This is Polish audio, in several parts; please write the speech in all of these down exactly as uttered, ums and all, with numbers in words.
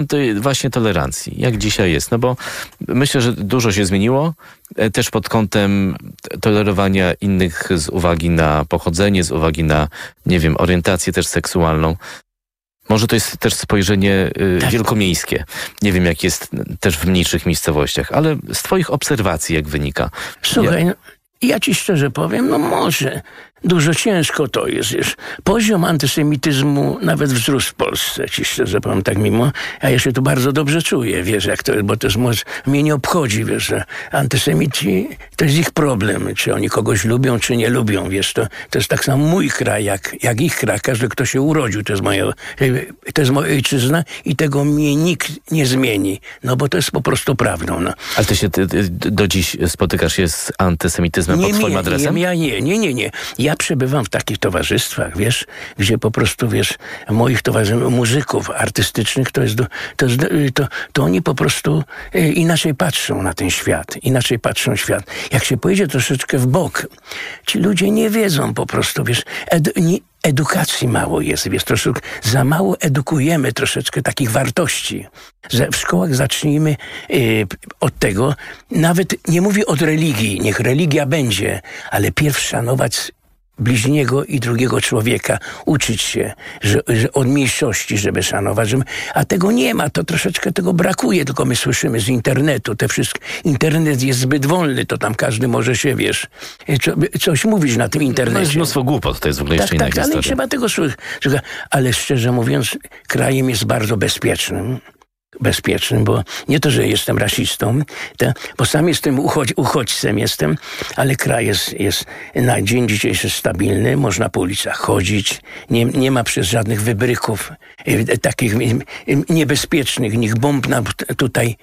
tej właśnie tolerancji, jak dzisiaj jest. No bo myślę, że dużo się zmieniło, też pod kątem tolerowania innych z uwagi na pochodzenie, z uwagi na, nie wiem, orientację też seksualną. Może to jest też spojrzenie y, tak. wielkomiejskie. Nie wiem, jak jest też w mniejszych miejscowościach, ale z twoich obserwacji jak wynika? Słuchaj, ja, ja ci szczerze powiem, no może dużo ciężko to jest, wiesz. Poziom antysemityzmu nawet wzrósł w Polsce, ci szczerze powiem, tak mimo. Ja się tu bardzo dobrze czuję, wiesz, jak to jest, bo to jest, może, mnie nie obchodzi, wiesz, że antysemici to jest ich problem, czy oni kogoś lubią, czy nie lubią, wiesz, to, to jest tak samo mój kraj, jak, jak ich kraj, każdy, kto się urodził, to jest moja, to jest moja ojczyzna i tego mnie nikt nie zmieni, no bo to jest po prostu prawdą, no. Ale ty się ty, ty, do dziś spotykasz się z antysemityzmem nie, pod twoim nie, adresem? Nie, ja nie, nie, nie, nie. Ja przebywam w takich towarzystwach, wiesz, gdzie po prostu, wiesz, moich towarzyszy, muzyków artystycznych, to jest, to, jest, to, to oni po prostu inaczej patrzą na ten świat, inaczej patrzą świat. Jak się pojedzie troszeczkę w bok, ci ludzie nie wiedzą po prostu, wiesz, ed, nie, edukacji mało jest, wiesz, troszeczkę za mało edukujemy troszeczkę takich wartości. Że w szkołach zacznijmy y, od tego, nawet nie mówię od religii, niech religia będzie, ale pierw szanować bliźniego i drugiego człowieka, uczyć się, że, że od mniejszości, żeby szanować, żeby, a tego nie ma, to troszeczkę tego brakuje, tylko my słyszymy z internetu, te wszystkie, internet jest zbyt wolny, to tam każdy może się, wiesz, co, coś mówić na tym internecie. No jest mnóstwo głupot, to jest w ogóle tak, jeszcze inna tak, historia. ale trzeba tego słuchać. Ale szczerze mówiąc, krajem jest bardzo bezpiecznym. bezpiecznym, bo nie to, że jestem rasistą, to, bo sam jestem uchodź, uchodźcem jestem, ale kraj jest, jest na dzień dzisiejszy stabilny, można po ulicach chodzić, nie, nie ma przez żadnych wybryków e, takich e, niebezpiecznych, nikt bomb na, tutaj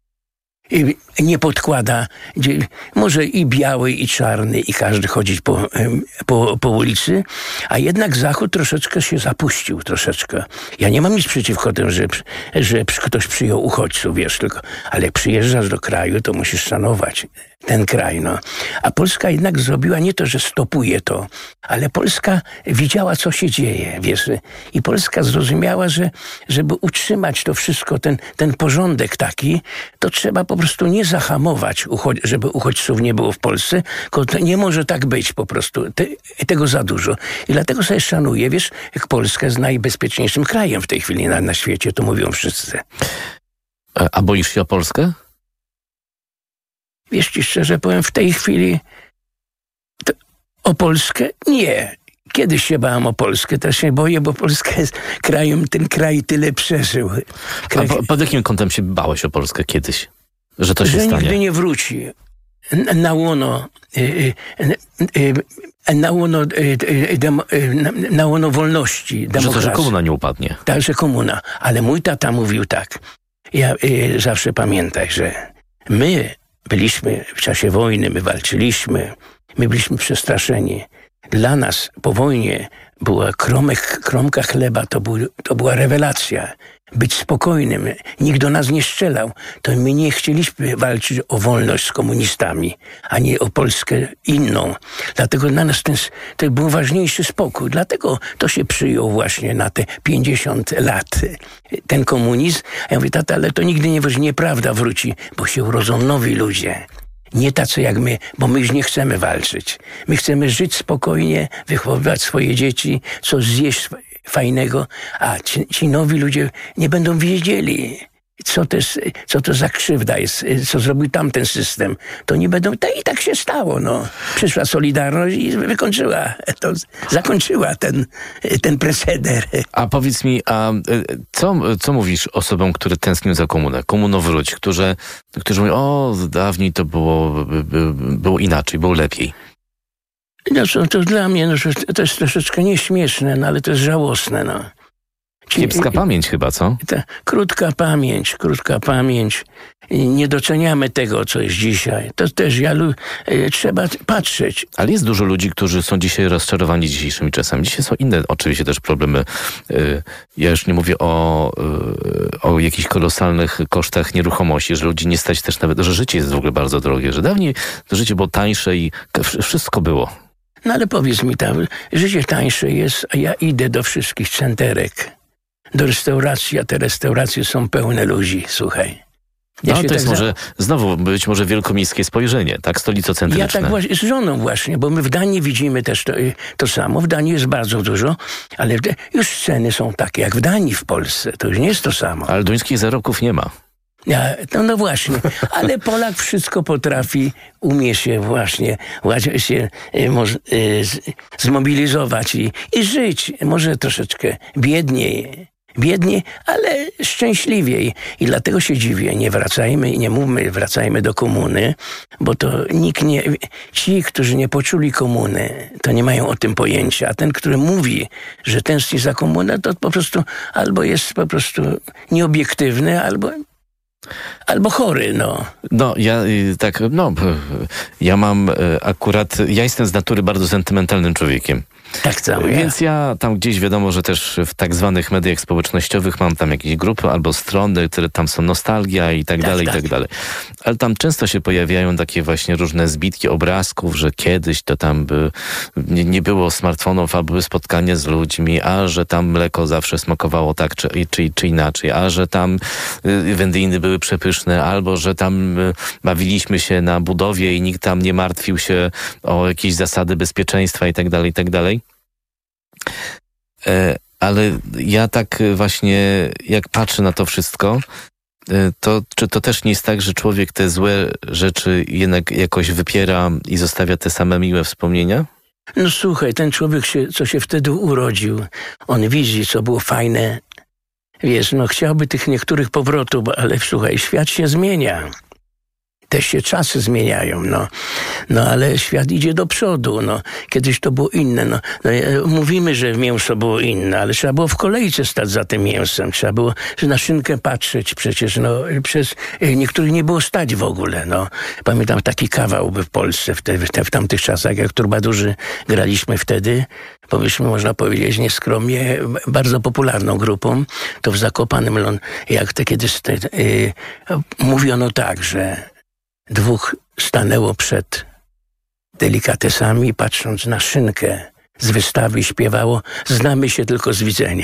e, nie podkłada, gdzie, może i biały, i czarny, i każdy chodzić po, po, po ulicy, a jednak Zachód troszeczkę się zapuścił, troszeczkę. Ja nie mam nic przeciwko temu, że, że ktoś przyjął uchodźców, wiesz, tylko, ale jak przyjeżdżasz do kraju, to musisz szanować ten kraj, no. A Polska jednak zrobiła nie to, że stopuje to, ale Polska widziała, co się dzieje, wiesz, i Polska zrozumiała, że żeby utrzymać to wszystko, ten, ten porządek taki, to trzeba po prostu nie zahamować, żeby uchodźców nie było w Polsce, tylko to nie może tak być po prostu, Te, tego za dużo. I dlatego sobie szanuję, wiesz, jak Polska jest najbezpieczniejszym krajem w tej chwili na, na świecie, to mówią wszyscy. A, a boisz się o Polskę? Wiesz ci szczerze powiem, w tej chwili to o Polskę nie. Kiedyś się bałem o Polskę, też się boję, bo Polska jest krajem, ten kraj tyle przeżył. Kraj... A po, pod jakim kątem się bałeś o Polskę kiedyś? Że to się że stanie? Nigdy nie wróci na łono, na łono, na łono wolności, demokracji. Że to, że komuna nie upadnie. Tak, że komuna. Ale mój tata mówił tak. Ja zawsze pamiętaj, że my byliśmy w czasie wojny, my walczyliśmy, my byliśmy przestraszeni. Dla nas po wojnie była kromek, kromka chleba, to, był, to była rewelacja. Być spokojnym, nikt do nas nie strzelał. To my nie chcieliśmy walczyć o wolność z komunistami, a nie o Polskę inną. Dlatego dla nas ten, to był ważniejszy spokój. Dlatego to się przyjął właśnie na te pięćdziesiąt lat, ten komunizm. A ja mówię, tata, ale to nigdy nie, nieprawda wróci, bo się urodzą nowi ludzie. Nie tacy jak my, bo my już nie chcemy walczyć. My chcemy żyć spokojnie, wychowywać swoje dzieci, coś zjeść fajnego, a ci, ci nowi ludzie nie będą wiedzieli, co to, jest, co to za krzywda jest, co zrobił tamten system. To nie będą, to i tak się stało, no. Przyszła Solidarność i wykończyła, to zakończyła ten, ten proceder. A powiedz mi, a co, co mówisz osobom, które tęsknią za komunę? Komunowróć, którzy, którzy mówią, o, dawniej to było, było inaczej, było lepiej. No to, to dla mnie no, to jest troszeczkę nieśmieszne, no, ale to jest żałosne. No. Ci, Kiepska pamięć chyba, co? Ta krótka pamięć, krótka pamięć. Nie doceniamy tego, co jest dzisiaj. To też ja, y, trzeba patrzeć. Ale jest dużo ludzi, którzy są dzisiaj rozczarowani dzisiejszymi czasami. Dzisiaj są inne oczywiście też problemy. Y, ja już nie mówię o, y, o jakichś kolosalnych kosztach nieruchomości, że ludzi nie stać też nawet, że życie jest w ogóle bardzo drogie, że dawniej to życie było tańsze i wszystko było. No ale powiedz mi tam, życie tańsze jest, a ja idę do wszystkich centerek, do restauracji, a te restauracje są pełne ludzi, słuchaj. Ja no to jest tak może, za... znowu być może wielkomiejskie spojrzenie, tak, stolicocentryczne. Ja tak właśnie, z żoną właśnie, bo my w Danii widzimy też to, to samo. W Danii jest bardzo dużo, ale już ceny są takie jak w Danii, w Polsce. To już nie jest to samo. Ale duńskich zarobków nie ma. Ja, no, no właśnie, ale Polak wszystko potrafi, umie się właśnie, właśnie się y, może, y, z, zmobilizować i, i żyć. Może troszeczkę biedniej, biedniej, ale szczęśliwiej. I dlatego się dziwię, nie wracajmy, nie mówmy, wracajmy do komuny, bo to nikt nie, ci, którzy nie poczuli komuny, to nie mają o tym pojęcia. A ten, który mówi, że tęskni za komunę, to po prostu albo jest po prostu nieobiektywny, albo Albo chory, no. No, ja y, tak, no, ja mam y, akurat, ja jestem z natury bardzo sentymentalnym człowiekiem. Tak samo ja. Więc ja tam gdzieś wiadomo, że też w tak zwanych mediach społecznościowych mam tam jakieś grupy albo strony, które tam są nostalgia i tak, tak dalej, tak. i tak dalej. Ale tam często się pojawiają takie właśnie różne zbitki obrazków, że kiedyś to tam by nie, nie było smartfonów, a były spotkania z ludźmi, a że tam mleko zawsze smakowało tak czy, czy, czy inaczej, a że tam y, wędliny były przepyszne, albo że tam y, bawiliśmy się na budowie i nikt tam nie martwił się o jakieś zasady bezpieczeństwa i tak dalej, i tak dalej. E, ale ja tak właśnie, jak patrzę na to wszystko, e, to czy to też nie jest tak, że człowiek te złe rzeczy jednak jakoś wypiera i zostawia te same miłe wspomnienia? No słuchaj, ten człowiek, się, co się wtedy urodził, on widzi, co było fajne. Wiesz, no chciałby tych niektórych powrotów, ale słuchaj, świat się zmienia. Też się czasy zmieniają, no. No ale świat idzie do przodu, no. Kiedyś to było inne, no. no mówimy, że mięso było inne, ale trzeba było w kolejce stać za tym mięsem. Trzeba było na szynkę patrzeć przecież, no. Przez niektórych nie było stać w ogóle, no. Pamiętam taki kawał by w Polsce w, te, w, te, w tamtych czasach, jak Trubadurzy graliśmy wtedy, powiedzmy, można powiedzieć nieskromnie, bardzo popularną grupą, to w Zakopanem, jak to kiedyś te, yy, mówiono tak, że dwóch stanęło przed delikatesami, patrząc na szynkę z wystawy, śpiewało: znamy się tylko z widzenia.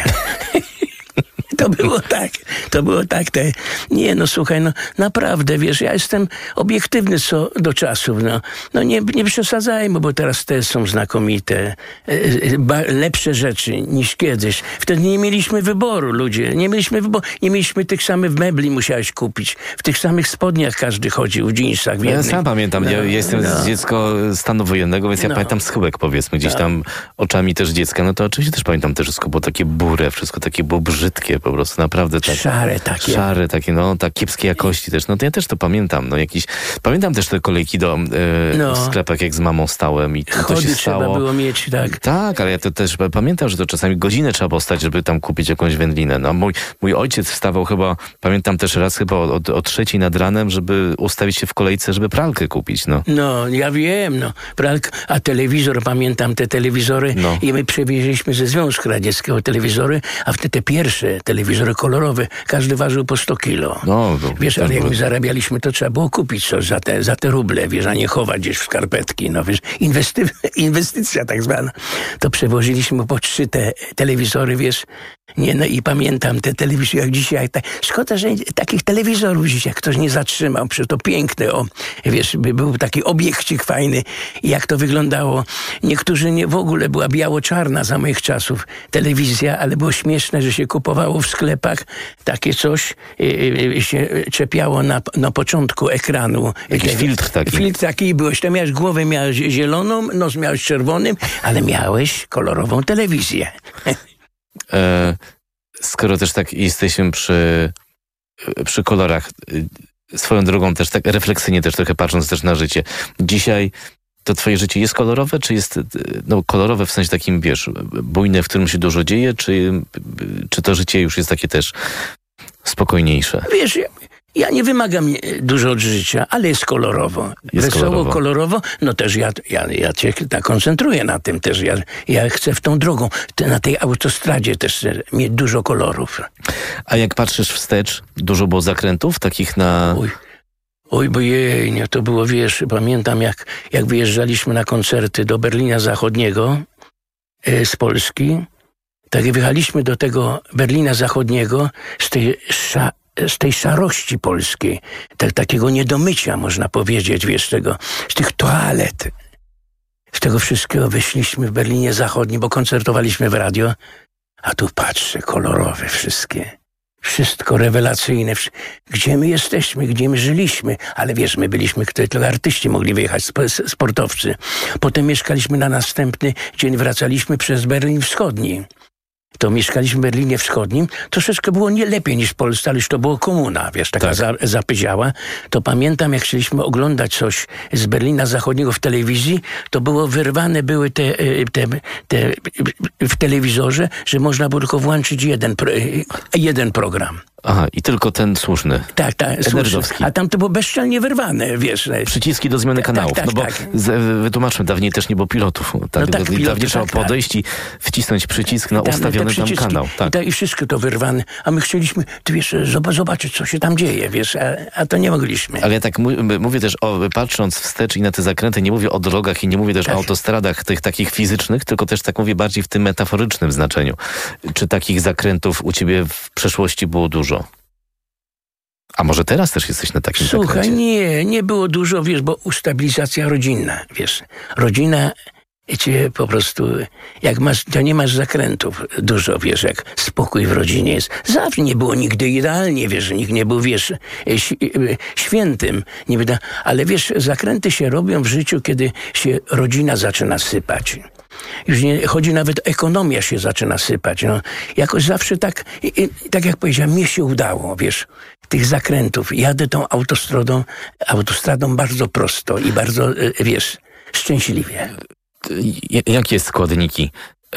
To było tak, to było tak. Te... Nie, no słuchaj, no naprawdę, wiesz, ja jestem obiektywny co do czasów, no. No nie, nie przesadzajmy, bo teraz te są znakomite, ba, lepsze rzeczy niż kiedyś. Wtedy nie mieliśmy wyboru, ludzie, nie mieliśmy wyboru, nie mieliśmy tych samych mebli, musiałeś kupić. W tych samych spodniach każdy chodził, w dżinsach. W ja sam pamiętam, no, ja jestem no. dziecko stanu wojennego, więc ja no. pamiętam schyłek, powiedzmy, gdzieś no. tam oczami też dziecka, no to oczywiście też pamiętam, to wszystko było takie burę, wszystko takie było brzydkie, po prostu naprawdę tak. Szare takie. Szare takie, no tak kiepskiej jakości też. No to ja też to pamiętam. No jakiś, pamiętam też te kolejki do e, no. w sklepach, jak z mamą stałem i to Chody się trzeba stało. było mieć, tak. Tak, ale ja to też pamiętam, że to czasami godzinę trzeba było stać, żeby tam kupić jakąś wędlinę. No mój, mój ojciec wstawał chyba, pamiętam też raz chyba o, o, o trzeciej nad ranem, żeby ustawić się w kolejce, żeby pralkę kupić, no. No, ja wiem, no. Pralka, a telewizor, pamiętam te telewizory no. i my przewieźliśmy ze Związku Radzieckiego telewizory, a wtedy te pierwsze telewizory kolorowe, każdy ważył po sto kilo. No, to, wiesz, ale jak my zarabialiśmy, to trzeba było kupić coś za te, za te ruble, wiesz, a nie chować gdzieś w skarpetki, no wiesz, inwesty, inwestycja tak zwana. To przewoziliśmy po trzy te telewizory, wiesz, nie, no i pamiętam te telewizory, jak dzisiaj, tak, szkoda, że takich telewizorów dzisiaj ktoś nie zatrzymał, przecież to piękne, o, wiesz, by był taki obiekcik fajny, jak to wyglądało. Niektórzy nie, w ogóle była biało-czarna za moich czasów telewizja, ale było śmieszne, że się kupowało w sklepach takie coś, yy, się czepiało na, na początku ekranu. Jakiś te, filtr taki. Filtr taki byłeś, to miałeś głowę, miałeś zieloną, nos miałeś czerwonym, ale miałeś kolorową telewizję. E, skoro też tak jesteśmy przy, przy kolorach, swoją drogą też tak refleksyjnie też trochę patrząc też na życie. Dzisiaj to twoje życie jest kolorowe, czy jest no, kolorowe w sensie takim, wiesz, bujne, w którym się dużo dzieje, czy, czy to życie już jest takie też spokojniejsze? Wiesz, ja, ja nie wymagam dużo od życia, ale jest kolorowo. Jest Wesoło, kolorowo. kolorowo. No też ja, ja, ja cię tak koncentruję na tym też. Ja, ja chcę w tą drogą, te, na tej autostradzie też mieć dużo kolorów. A jak patrzysz wstecz, dużo było zakrętów takich na... Uj. Oj, bo jej, nie, to było, wiesz, pamiętam jak, jak wyjeżdżaliśmy na koncerty do Berlina Zachodniego e, z Polski Tak jak wyjechaliśmy do tego Berlina Zachodniego z tej, sza, z tej szarości polskiej, tak, takiego niedomycia, można powiedzieć, wiesz, tego, z tych toalet, z tego wszystkiego wyszliśmy w Berlinie Zachodnim, bo koncertowaliśmy w radio, a tu patrzę, kolorowe wszystkie. Wszystko rewelacyjne. Gdzie my jesteśmy, gdzie my żyliśmy. Ale wiesz, my byliśmy, tylko artyści mogli wyjechać, sportowcy. Potem mieszkaliśmy na następny dzień, wracaliśmy przez Berlin Wschodni. To mieszkaliśmy w Berlinie Wschodnim. Troszeczkę było nie lepiej niż w Polsce, ale już to było komuna, wiesz, taka tak. za, zapyziała. To pamiętam, jak chcieliśmy oglądać coś z Berlina Zachodniego w telewizji, to było wyrwane były te, te, te w telewizorze, że można było tylko włączyć jeden, jeden program. Aha, i tylko ten słuszny. Tak, tak, słuszny. A tam to było bezczelnie wyrwane, wiesz. Przyciski do zmiany kanałów. Tak, tak, no bo tak. z, wytłumaczmy, dawniej też nie było pilotów. Tak, no tak, dawniej piloty, trzeba tak, podejść tak. i wcisnąć przycisk na tam, ustawiony tam kanał. Tak. I, I wszystko to wyrwane. A my chcieliśmy, ty wiesz, zobaczyć, co się tam dzieje, wiesz, a, a to nie mogliśmy. Ale ja tak mówię też, o, patrząc wstecz i na te zakręty, nie mówię o drogach i nie mówię też tak. o autostradach tych takich fizycznych, tylko też tak mówię bardziej w tym metaforycznym znaczeniu. Czy takich zakrętów u ciebie w przeszłości było dużo? A może teraz też jesteś na takim Słuchaj, zakręcie? nie, nie było dużo, wiesz, bo ustabilizacja rodzinna, wiesz. Rodzina cię po prostu, jak masz, to nie masz zakrętów dużo, wiesz, jak spokój w rodzinie jest. Zawsze nie było nigdy idealnie, wiesz, nikt nie był, wiesz, świętym, nie wyda, ale wiesz, zakręty się robią w życiu, kiedy się rodzina zaczyna sypać. Już nie chodzi, nawet ekonomia się zaczyna sypać. No, jakoś zawsze tak, i, tak jak powiedziałem, mnie się udało, wiesz, tych zakrętów. Jadę tą autostradą, autostradą bardzo prosto i bardzo, wiesz, szczęśliwie. Jakie składniki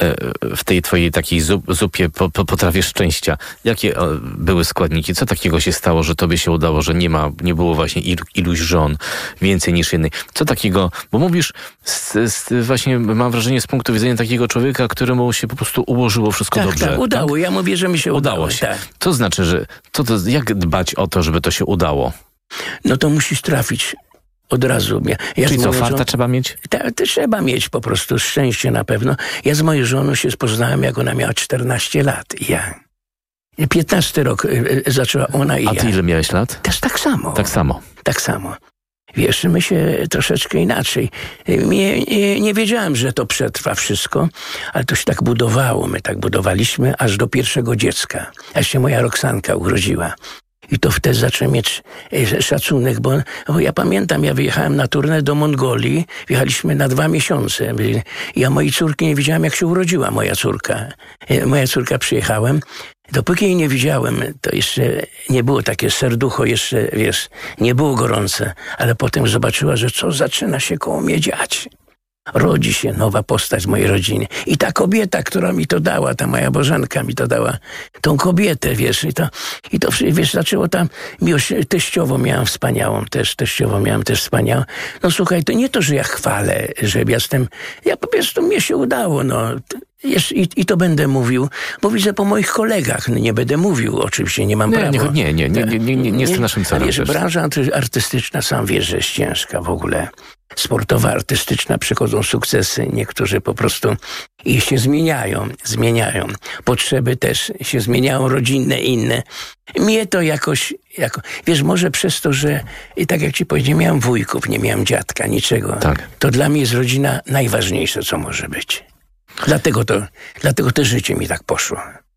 w tej twojej takiej zupie po, po, potrawie szczęścia? Jakie były składniki? Co takiego się stało, że tobie się udało, że nie ma, nie było właśnie ilu, iluś żon, więcej niż jednej? Co takiego, bo mówisz z, z, właśnie mam wrażenie z punktu widzenia takiego człowieka, któremu się po prostu ułożyło wszystko tak, dobrze. Tak, udało. Tak? Ja mówię, że mi się udało. udało się. Tak. To znaczy, że to, to, jak dbać o to, żeby to się udało? No to musisz trafić od razu. Ja Czyli co, farta żon... trzeba mieć? Ta, to trzeba mieć po prostu, szczęście na pewno. Ja z moją żoną się poznałem, jak ona miała czternaście lat. Ja. piętnasty rok y, zaczęła ona i A ja. ty ile miałeś lat? Też tak samo. Tak samo. Tak samo. Wiesz, my się troszeczkę inaczej. Nie, nie, nie wiedziałem, że to przetrwa wszystko, ale to się tak budowało. My tak budowaliśmy aż do pierwszego dziecka. Aż się moja Roxanka urodziła. I to wtedy zacząłem mieć szacunek, bo, bo ja pamiętam, ja wyjechałem na turnę do Mongolii, wjechaliśmy na dwa miesiące. Ja mojej córki nie widziałem, jak się urodziła moja córka. Moja córka przyjechałem. Dopóki jej nie widziałem, to jeszcze nie było takie serducho, jeszcze, wiesz, nie było gorące, ale potem zobaczyła, że co zaczyna się koło mnie dziać. Rodzi się nowa postać w mojej rodzinie. I ta kobieta, która mi to dała, ta moja Bożenka mi to dała, tą kobietę, wiesz, i to, i to wiesz, zaczęło tam, miłość teściową miałam wspaniałą, też teściową miałam też wspaniałą. No słuchaj, to nie to, że ja chwalę, że jestem, ja po prostu, mnie się udało, no. I, I to będę mówił, bo widzę po moich kolegach, no nie będę mówił, oczywiście nie mam nie, prawa. Nie, nie, nie, nie, nie, nie, nie jest to naszym celem. Ale wiesz, branża artystyczna, sam wiesz, że jest ciężka w ogóle. Sportowa, artystyczna, przychodzą sukcesy, niektórzy po prostu i się zmieniają, zmieniają. Potrzeby też się zmieniają, rodzinne, inne. Mnie to jakoś, jako, wiesz, może przez to, że i tak jak ci powiedziałem, miałem wujków, nie miałem dziadka, niczego. Tak. To dla mnie jest rodzina najważniejsze, co może być. Dlatego to, dlatego to życie mi tak poszło.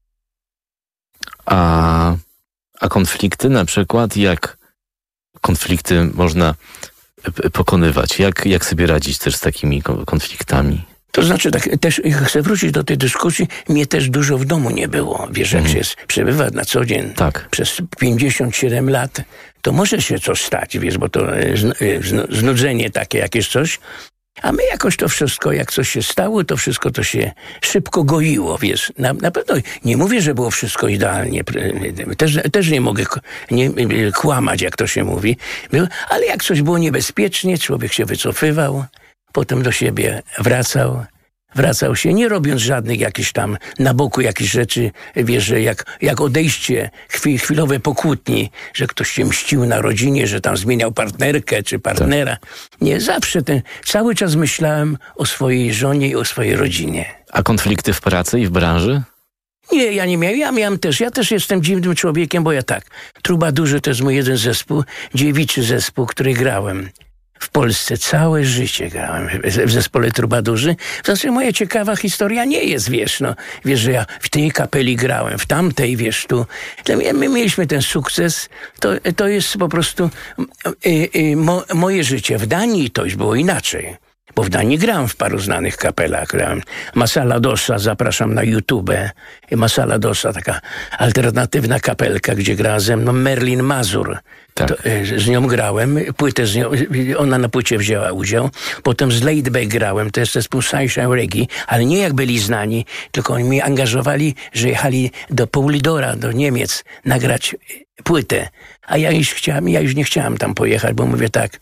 A, a konflikty na przykład, jak konflikty można pokonywać? Jak, jak sobie radzić też z takimi konfliktami? To znaczy, tak, też chcę wrócić do tej dyskusji, mnie też dużo w domu nie było. Wiesz, jak mm. się przebywa na co dzień tak. przez pięćdziesiąt siedem lat, to może się coś stać, wiesz, bo to znudzenie takie jakieś coś. A my jakoś to wszystko, jak coś się stało, to wszystko to się szybko goiło, wiesz. Na, na pewno nie mówię, że było wszystko idealnie. Też, też nie mogę nie, kłamać, jak to się mówi. Ale jak coś było niebezpiecznie, człowiek się wycofywał, potem do siebie wracał. Wracał się, nie robiąc żadnych jakichś tam na boku jakichś rzeczy, wiesz, że jak, jak odejście, chwil, chwilowe pokłótni, że ktoś się mścił na rodzinie, że tam zmieniał partnerkę czy partnera. Nie, zawsze ten, cały czas myślałem o swojej żonie i o swojej rodzinie. A konflikty w pracy i w branży? Nie, ja nie miałem. Ja miałem też. Ja też jestem dziwnym człowiekiem, bo ja tak. Trubadurzy to jest mój jeden zespół, dziewiczy zespół, który grałem. W Polsce całe życie grałem w zespole Trubadurzy. W zasadzie moja ciekawa historia nie jest, wiesz, no. Wiesz, że ja w tej kapeli grałem, w tamtej, wiesz, tu. My mieliśmy ten sukces. To, to jest po prostu y, y, mo, moje życie. W Danii to już było inaczej. Bo w Danii grałem w paru znanych kapelach. Grałem Masala Dosa, zapraszam na YouTube. Masala Dosa, taka alternatywna kapelka, gdzie gra ze mną Merlin Mazur. Tak. To, z nią grałem, płytę z nią, ona na płycie wzięła udział. Potem z Laidback grałem, to jest zespół Sunshine Reggae, ale nie jak byli znani, tylko oni mnie angażowali, że jechali do Poulidora, do Niemiec, nagrać płytę. A ja już chciałem, ja już nie chciałem tam pojechać, bo mówię tak,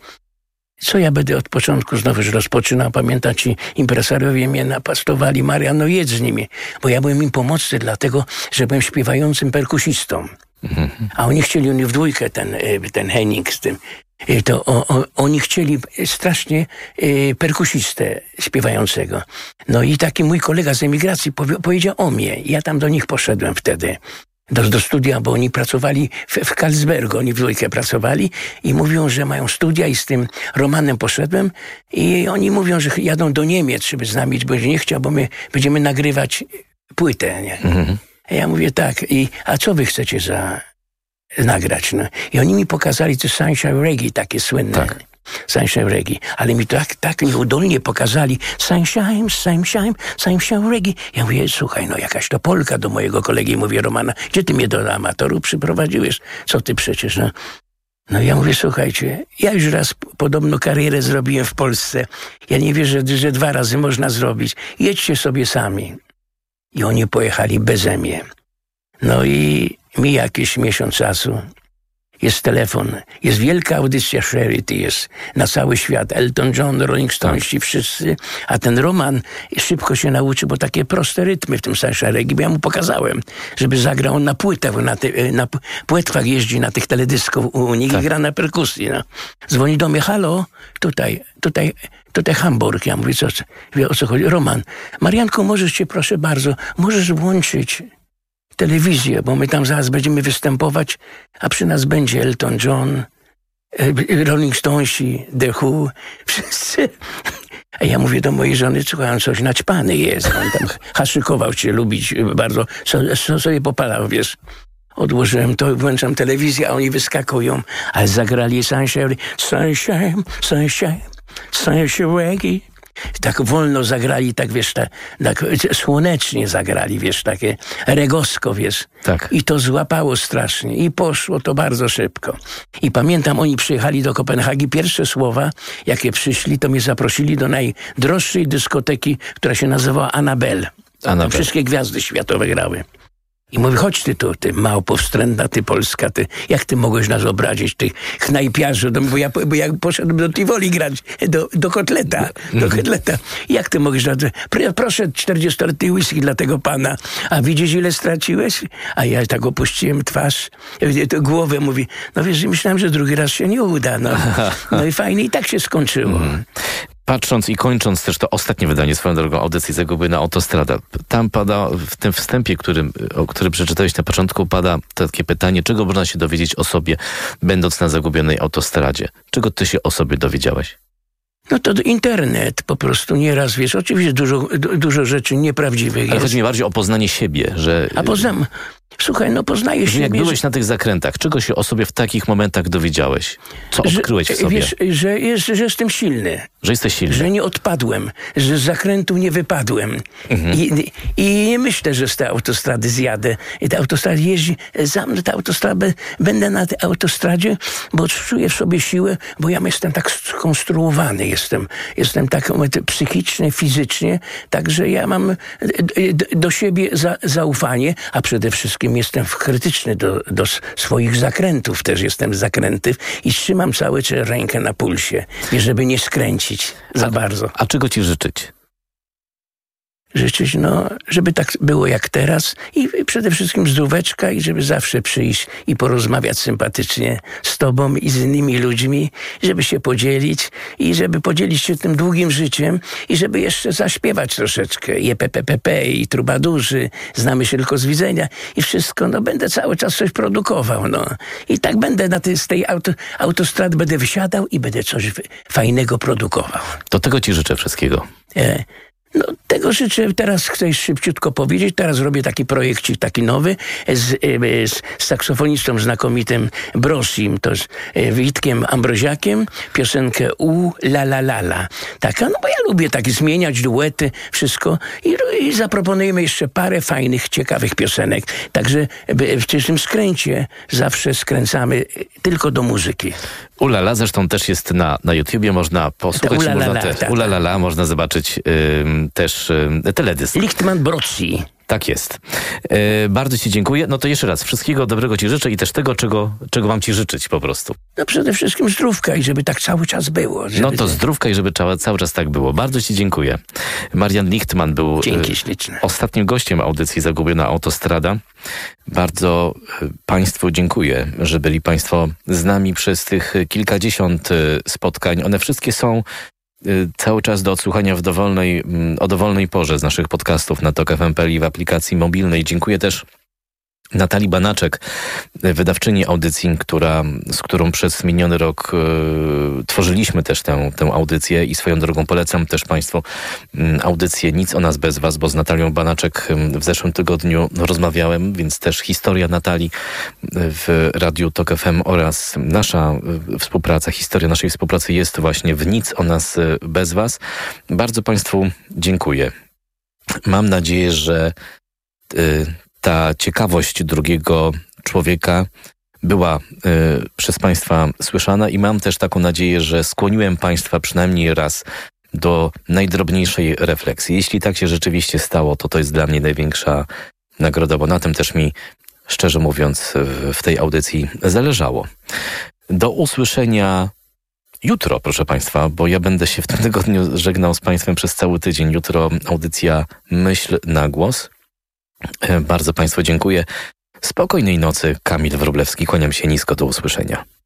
co ja będę od początku znowu już rozpoczynał. Pamiętam, ci impresariowie mnie napastowali, Marian, no jedz z nimi. Bo ja byłem im pomocny dlatego, że byłem śpiewającym perkusistą. Mhm. A oni chcieli, oni w dwójkę, ten, ten Henning z tym, to o, o, oni chcieli strasznie e, perkusistę śpiewającego. No i taki mój kolega z emigracji powie, powiedział o mnie. Ja tam do nich poszedłem wtedy. Do, do studia, bo oni pracowali w, w Karlsbergu, oni w dwójkę pracowali i mówią, że mają studia i z tym Romanem poszedłem i oni mówią, że jadą do Niemiec, żeby z nami, bo nie chciał, bo my będziemy nagrywać płytę, nie? Mhm. A ja mówię tak, i a co wy chcecie za nagrać? No? I oni mi pokazali to Sunshine Reggae, takie słynne. Tak. Sunshine Reggae. Ale mi to tak, tak nieudolnie pokazali Sunshine, Sunshine, Sunshine Reggae. Ja mówię, słuchaj, no jakaś to Polka do mojego kolegi. Mówię, Romana, gdzie ty mnie do amatoru przyprowadziłeś? Co ty przecież, no. No ja mówię, słuchajcie, ja już raz podobno karierę zrobiłem w Polsce. Ja nie wierzę, że, że dwa razy można zrobić. Jedźcie sobie sami. I oni pojechali beze mnie. No i mi jakiś miesiąc czasu. Jest telefon, jest wielka audycja Charity, jest na cały świat. Elton John, Rolling Stones, tak. Wszyscy. A ten Roman szybko się nauczy, bo takie proste rytmy w tym Sunshine Reggae, bo ja mu pokazałem, żeby zagrał na płytach, na, ty, na płetwach jeździ na tych teledysków u nich tak. I gra na perkusji. No. Dzwoni do mnie, halo, tutaj, tutaj, tutaj Hamburg. Ja mówię, co, wie, o co chodzi? Roman, Marianko, możesz cię, proszę bardzo, możesz włączyć telewizję, bo my tam zaraz będziemy występować, a przy nas będzie Elton John, Rolling Stonesi, The Who, wszyscy. A ja mówię do mojej żony, słuchaj, on coś naćpany jest, on tam haszykował się lubić bardzo, co, co sobie popalał, wiesz. Odłożyłem to, włączam telewizję, a oni wyskakują, ale zagrali Sunshine, Sunshine, Sunshine, Sunshine Reggae. Tak wolno zagrali, tak wiesz, tak, tak słonecznie zagrali, wiesz, takie regosko, wiesz. Tak. I to złapało strasznie. I poszło to bardzo szybko. I pamiętam, oni przyjechali do Kopenhagi. Pierwsze słowa, jakie przyszli, to mnie zaprosili do najdroższej dyskoteki, która się nazywała Annabelle. Tam wszystkie gwiazdy światowe grały. I mówi, chodź ty tu, ty małpo wstrętna, ty Polska, ty, jak ty mogłeś nas obrazić, ty knajpiarzu, do, bo, ja, bo ja poszedłem do Tivoli grać, do, do kotleta, do kotleta. Jak ty mogłeś, proszę czterdziestoletni whisky dla tego pana, a widzisz, ile straciłeś? A ja tak opuściłem twarz, to głowę, mówi, no wiesz, myślałem, że drugi raz się nie uda, no, no i fajnie, i tak się skończyło. Mm. Patrząc i kończąc też to ostatnie wydanie swoją drogą audycji Zagubina Autostrada, tam pada w tym wstępie, którym, o którym przeczytałeś na początku, pada takie pytanie, czego można się dowiedzieć o sobie, będąc na zagubionej autostradzie? Czego ty się o sobie dowiedziałeś? No to internet po prostu nieraz, wiesz, oczywiście dużo, dużo rzeczy nieprawdziwych Ale jest. Chodzi mi bardziej o poznanie siebie, że... A poznam... Słuchaj, no poznaję siebie... Jak byłeś że... na tych zakrętach, czego się o sobie w takich momentach dowiedziałeś? Co odkryłeś w sobie? Wiesz, że, jest, że jestem silny. Że jesteś silny. Że nie odpadłem, że z zakrętu nie wypadłem. Mhm. I, I nie myślę, że z tej autostrady zjadę. I ta autostrada jeździ, za mną ta autostrada, będę na tej autostradzie, bo czuję w sobie siłę, bo ja jestem tak skonstruowany, jestem, jestem tak psychicznie, fizycznie, także ja mam do siebie za, zaufanie, a przede wszystkim jestem krytyczny do, do swoich zakrętów, też jestem zakręty i trzymam cały czas rękę na pulsie, żeby nie skręcić za a, bardzo. A czego ci życzyć? życzyć, no, żeby tak było jak teraz i przede wszystkim zdróweczka i żeby zawsze przyjść i porozmawiać sympatycznie z tobą i z innymi ludźmi, żeby się podzielić i żeby podzielić się tym długim życiem i żeby jeszcze zaśpiewać troszeczkę. I P P P P i Trubadurzy, znamy się tylko z widzenia i wszystko, no będę cały czas coś produkował, no. I tak będę na tej, z tej auto, autostrady będę wysiadał i będę coś fajnego produkował. Do tego ci życzę wszystkiego. E, No, tego życzę. Teraz chcę szybciutko powiedzieć. Teraz robię taki projekcik, taki nowy z, z, z saksofonistą znakomitym Brosim, to z Witkiem Ambroziakiem, piosenkę U la la la la. Taka, no bo ja lubię tak zmieniać duety, wszystko i, i zaproponujemy jeszcze parę fajnych, ciekawych piosenek. Także w tym skręcie zawsze skręcamy tylko do muzyki. Ulala zresztą też jest na, na YouTubie, można posłuchać, Ta można, ulalala, te, ta, ta. ulalala, można zobaczyć ym, też ym, teledysk. Lichtman Broczi. Tak jest. E, bardzo ci dziękuję. No to jeszcze raz, wszystkiego dobrego ci życzę i też tego, czego, czego mam ci życzyć po prostu. No przede wszystkim zdrówka i żeby tak cały czas było. Żeby... No to zdrówka i żeby cały, cały czas tak było. Bardzo ci dziękuję. Marian Lichtman był Dzięki śliczne. ostatnim gościem audycji Zagubiona Autostrada. Bardzo państwu dziękuję, że byli państwo z nami przez tych kilkadziesiąt spotkań. One wszystkie są cały czas do odsłuchania w dowolnej, o dowolnej porze z naszych podcastów na Tok F M kropka P L i w aplikacji mobilnej. Dziękuję też Natalii Banaczek, wydawczyni audycji, która, z którą przez miniony rok y, tworzyliśmy też tę, tę audycję i swoją drogą polecam też państwu y, audycję Nic o nas bez was, bo z Natalią Banaczek y, w zeszłym tygodniu rozmawiałem, więc też historia Natalii w Radiu Tok F M oraz nasza y, współpraca, historia naszej współpracy jest właśnie w Nic o nas y, bez was. Bardzo państwu dziękuję. Mam nadzieję, że y, ta ciekawość drugiego człowieka była y, przez państwa słyszana i mam też taką nadzieję, że skłoniłem państwa przynajmniej raz do najdrobniejszej refleksji. Jeśli tak się rzeczywiście stało, to to jest dla mnie największa nagroda, bo na tym też mi, szczerze mówiąc, w, w tej audycji zależało. Do usłyszenia jutro, proszę państwa, bo ja będę się w tym tygodniu żegnał z państwem przez cały tydzień. Jutro audycja Myśl na głos. Bardzo państwu dziękuję. Spokojnej nocy. Kamil Wróblewski. Kłaniam się nisko. Do usłyszenia.